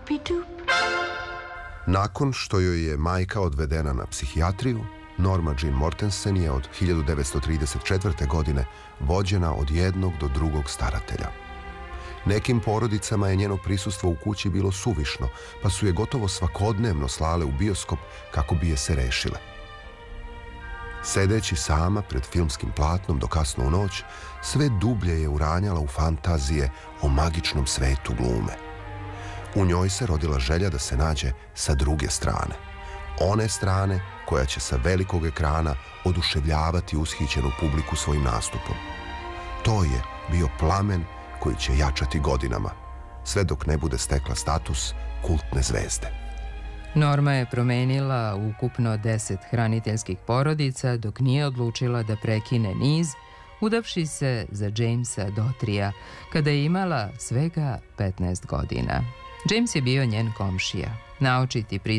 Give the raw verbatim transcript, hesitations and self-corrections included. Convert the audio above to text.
Nakon što joj je majka odvedena na psihijatriju, Norma Jean Mortensen je od hiljadu devetsto trideset četvrte. godine vođena od jednog do drugog staratelja. Nekim porodicama je njeno prisustvo u kući bilo suvišno, pa su je gotovo svakodnevno slale u bioskop kako bi je se rešile. Sedeći sama pred filmskim platnom do kasno u noć, sve dublje je uranjala u fantazije o magičnom svetu glume. U njoj se rodila želja da se nađe sa druge strane. One strane koja će sa velikog ekrana oduševljavati ushićenu publiku svojim nastupom. To je bio plamen koji će jačati godinama, sve dok ne bude stekla status kultne zvezde. Norma je promenila ukupno deset hraniteljskih porodica dok nije odlučila da prekine niz, udavši se za Jamesa Dotrija kada je imala svega petnaest godina. James je bio njen komšija, naočiti